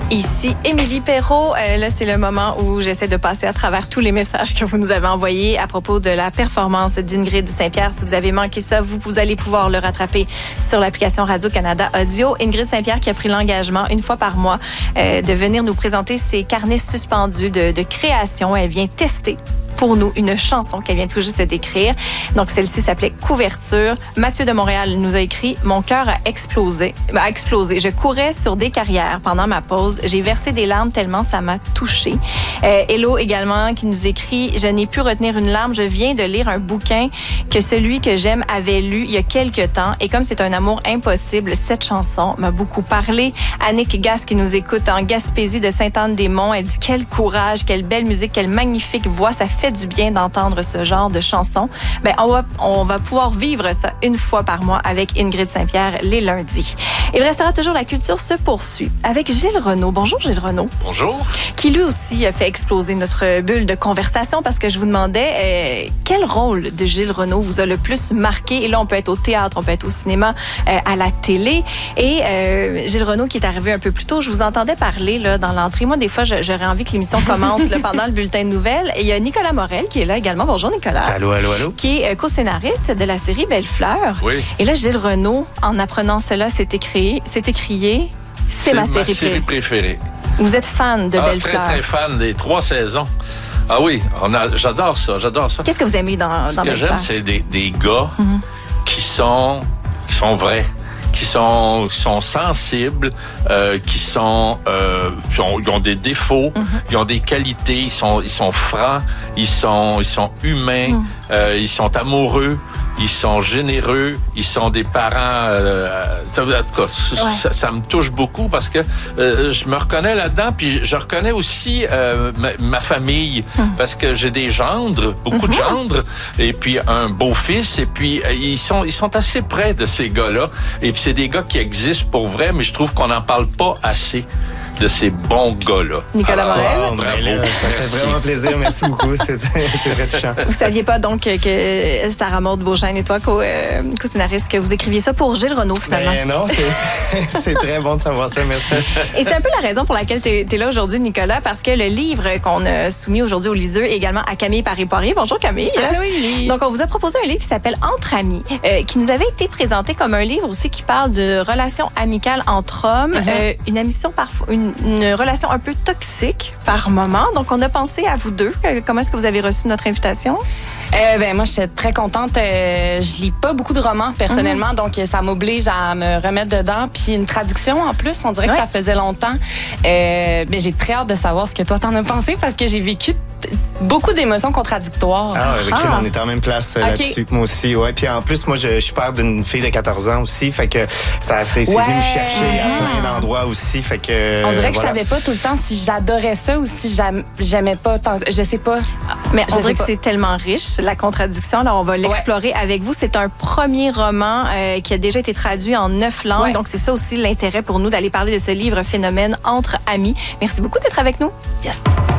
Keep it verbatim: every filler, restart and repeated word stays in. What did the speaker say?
Ici Émilie Perrault. Euh, là, c'est le moment où j'essaie de passer à travers tous les messages que vous nous avez envoyés à propos de la performance d'Ingrid Saint-Pierre. Si vous avez manqué ça, vous, vous allez pouvoir le rattraper sur l'application Radio-Canada Audio. Ingrid Saint-Pierre qui a pris l'engagement une fois par mois euh, de venir nous présenter ses carnets suspendus de, de création. Elle vient tester pour nous une chanson qu'elle vient tout juste d'écrire. Donc, celle-ci s'appelait Couverture. Mathieu de Montréal nous a écrit « Mon cœur a explosé. a explosé. Je courais sur des carrières pendant ma pause. J'ai versé des larmes tellement ça m'a touchée. Euh, » Hello également qui nous écrit « Je n'ai pu retenir une larme. Je viens de lire un bouquin que celui que j'aime avait lu il y a quelques temps. Et comme c'est un amour impossible, cette chanson m'a beaucoup parlé. » Annick Gasse qui nous écoute en Gaspésie de Sainte-Anne-des-Monts. Elle dit « Quel courage, quelle belle musique, quelle magnifique voix. Ça fait du bien d'entendre ce genre de chanson. » Ben, on va, on va pouvoir vivre ça une fois par mois avec Ingrid Saint-Pierre les lundis. Il restera toujours la culture se poursuit avec Gilles Renaud. Bonjour Gilles Renaud. Bonjour. Qui lui aussi a fait exploser notre bulle de conversation parce que je vous demandais euh, quel rôle de Gilles Renaud vous a le plus marqué. Et là, on peut être au théâtre, on peut être au cinéma, euh, à la télé. Et euh, Gilles Renaud qui est arrivé un peu plus tôt, je vous entendais parler là, dans l'entrée. Moi, des fois, j'aurais envie que l'émission commence là, pendant le bulletin de nouvelles. Et il y a Nicolas Morel qui est là également. Bonjour Nicolas. Allô, allô, allô. Qui est co-scénariste de la série Belle-Fleur. Oui. Et là, Gilles Renaud, en apprenant cela, s'est écrié, s'est écrié, c'est ma série, ma série préférée. Vous êtes fan de ah, Belle-Fleur. Très, très fan des trois saisons. Ah oui, on a, j'adore ça, j'adore ça. Qu'est-ce que vous aimez dans, dans Ce que Belle-Fleur? j'aime, c'est des, des gars mm-hmm. qui sont, qui sont vrais. qui sont, qui sont sensibles, euh, qui sont, euh, qui ont, ils ont des défauts, mm-hmm. ils ont des qualités, ils sont, ils sont francs, ils sont, ils sont humains, mm. euh, ils sont amoureux, ils sont généreux, ils sont des parents. Euh, en tout cas, ouais. ça, ça me touche beaucoup parce que euh, je me reconnais là-dedans, puis je reconnais aussi euh, ma, ma famille mm. parce que j'ai des gendres, beaucoup mm-hmm. de gendres, et puis un beau-fils, et puis euh, ils sont, ils sont assez près de ces gars-là, et puis c'est des gars qui existent pour vrai, mais je trouve qu'on n'en parle pas assez de ces bons gars-là. Nicolas Alors, Morel. Oh, bravo. Là, ça fait Merci. vraiment plaisir. Merci beaucoup. C'est très touchant. Vous saviez pas donc que Sarah Maud Beauchesne et toi, co-scénariste, que vous écriviez ça pour Gilles Renaud, finalement? Ben non, c'est très bon de savoir ça. Merci. Et c'est un peu la raison pour laquelle tu es là aujourd'hui, Nicolas, parce que le livre qu'on a soumis aujourd'hui au liseux est également à Camille Paré-Poirier. Bonjour Camille. Allô, oui. Donc, on vous a proposé un livre qui s'appelle Entre amis, euh, qui nous avait été présenté comme un livre aussi qui parle de relations amicales entre hommes, mm-hmm. euh, une émission parfois, une, une relation un peu toxique par moment. Donc, on a pensé à vous deux. Comment est-ce que vous avez reçu notre invitation? Euh, ben moi, j'étais très contente. Euh, je lis pas beaucoup de romans personnellement, mm-hmm. donc ça m'oblige à me remettre dedans. Puis une traduction en plus, on dirait ouais. que ça faisait longtemps. Euh, ben j'ai très hâte de savoir ce que toi t'en as pensé parce que j'ai vécu beaucoup d'émotions contradictoires. Ah, avec ah. on est en même place okay. là-dessus. Moi aussi, ouais. Puis en plus, moi, je, je suis père d'une fille de quatorze ans aussi, fait que ça c'est ouais. venu me chercher mm-hmm. à plein d'endroits aussi, fait que. On dirait que voilà. je savais pas tout le temps si j'adorais ça ou si j'aimais pas tant. Je sais pas. Mais on dirait que c'est tellement riche la contradiction. Là, on va l'explorer ouais. avec vous. C'est un premier roman euh, qui a déjà été traduit en neuf langues, ouais. donc c'est ça aussi l'intérêt pour nous d'aller parler de ce livre phénomène Entre amis. Merci beaucoup d'être avec nous. Yes.